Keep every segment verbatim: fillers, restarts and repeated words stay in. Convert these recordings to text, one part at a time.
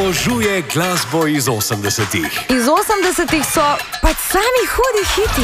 obožuje glasbo iz osemdesetih. Iz osemdesetih so pač sami hudi hiti.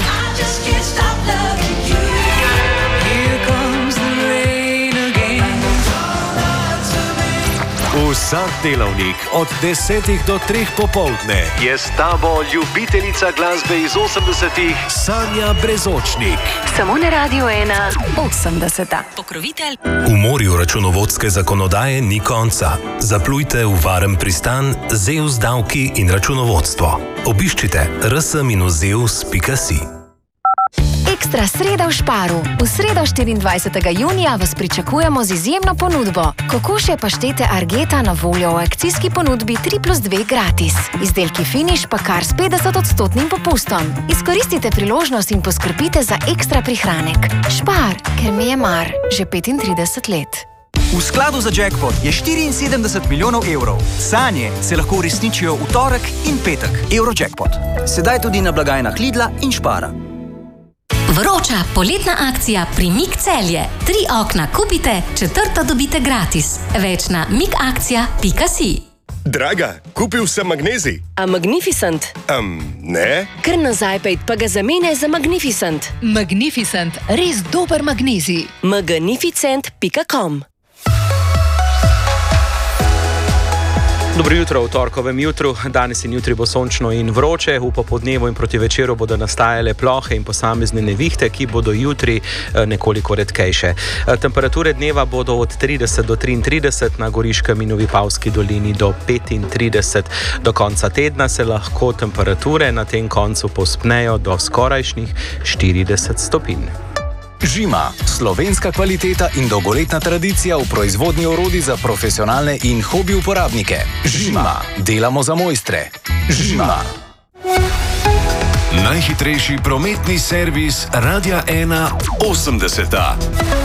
Vsak delavnik od desetih do treh popoldne je s tabo ljubiteljica glasbe iz osemdesetih Sanja Brezočnik. Samo na Radio ena osemdeseta. Pokrovitelj. V morju računovodske zakonodaje ni konca. Zaplujte v varen pristan Zeus davki in računovodstvo. Obiščite r s dash zeus pika si. Ekstra sreda v Šparu. V sredo štiriindvajsetega junija vas pričakujemo z izjemno ponudbo. Kokošje paštete Argeta na voljo v akcijski ponudbi tri plus dve gratis. Izdelki Finish pa kar s petdeset odstotnim popustom. Izkoristite priložnost in poskrbite za ekstra prihranek. Špar, ker mi je mar, že petintrideset let. V skladu za jackpot je štiriinsedemdeset milijonov evrov. Sanje se lahko uresničijo v torek in petek. Eurojackpot. Sedaj tudi na blagajnah Lidla in Špara. Vroča poletna akcija pri Mik Celje. Tri okna kupite, četrto dobite gratis. Več na mikakcija pika si. Draga, kupil sem magnezij. A Magnificent? Um, ne. Kar nazaj pejt pa ga zamene za Magnificent. Magnificent, res dober magnezij. magnificent pika com. Dobro jutro v torkovem jutru. Danes in jutri bo sončno in vroče. V popoldnevu in proti večeru bodo nastajale plohe in posamezne nevihte, ki bodo jutri nekoliko redkejše. Temperature dneva bodo od trideset do triintrideset, na Goriškem in v Vipavski dolini do petintrideset. Do konca tedna se lahko temperature na tem koncu povzpnejo do skorajšnjih štirideset stopinj. Žima, slovenska kvaliteta in dolgoletna tradicija v proizvodnji orodij za profesionalne in hobi uporabnike. Žima, delamo za mojstre. Žima. Najhitrejši prometni servis Radia ena osemdeseta.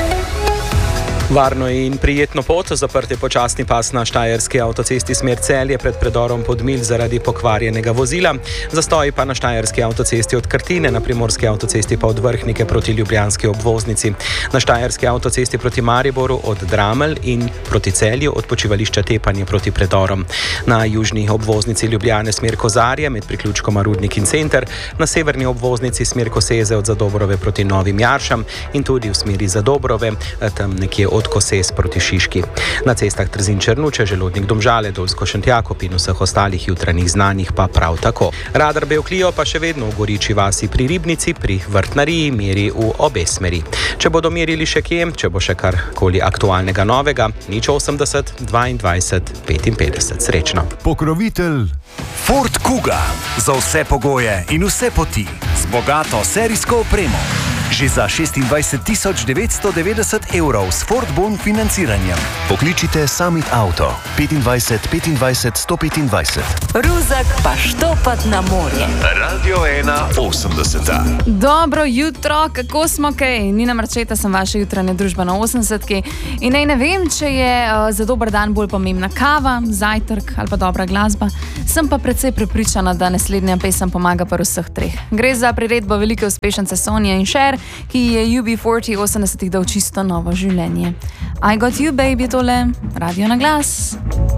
Varno in prijetno pot. Zaprt je počasni pas na štajerski avtocesti smer Celje pred predorom Podmilj zaradi pokvarjenega vozila. Zastoji pa na štajerski avtocesti od Krtine, na primorski avtocesti pa od Vrhnike proti ljubljanski obvoznici. Na štajerski avtocesti proti Mariboru od Dramelj in proti Celju od počivališča Tepanje proti predorom. Na južni obvoznici Ljubljane smer Kozarje med priključkoma Rudnik in Center, na severni obvoznici smer Koseze od Zadobrove proti Novim Jaršam in tudi v smeri Zadobrove, tam nekje od od Koses proti Šiški. Na cestah Trzin-Črnuče, Želodnik Domžale, Dolsko-Šentjakov in vseh ostalih jutranjih znanih pa prav tako. Radar Bevklio pa še vedno v Goriči vasi pri Ribnici, pri Vrtnariji meri v obe smeri. Če bodo merili še kje, če bo še karkoli aktualnega novega, nič osemdeset, dvaindvajset, petinpetdeset. Srečno. Pokrovitelj Ford Kuga. Za vse pogoje in vse poti. Z bogato serijsko opremo. Že za šestindvajset tisoč devetsto devetdeset evrov s Ford Bon financiranjem. Pokličite Summit Auto petindvajset petindvajset sto petindvajset. Ruzak pa štopat na morje. Radio ena osemdeseta. Dobro jutro, kako smo kaj? Nina Marčeta, sem vaša jutranja družba na osemdesetki. In naj ne vem, če je uh, za dober dan bolj pomembna kava, zajtrk ali pa dobra glasba. Sem pa precej prepričana, da naslednja pesem pomaga pa vseh treh. Gre za priredbo velike uspešnice Sonje in Cher, ki je U B štirideset v osemdesetih dal čisto novo življenje. I got you, baby, tole, radio na glas.